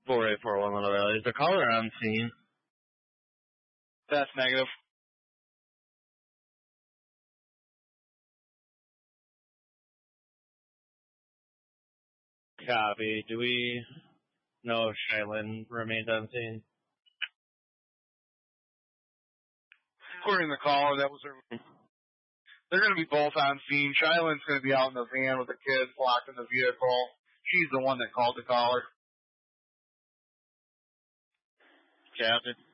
4841 Little Valley. Is the caller on scene? That's negative. Copy. Do we know if Shylin remains on scene? According to the caller, that was her. They're going to be both on scene. Shylin's going to be out in the van with the kids locked in the vehicle. She's the one that called the caller. Captain.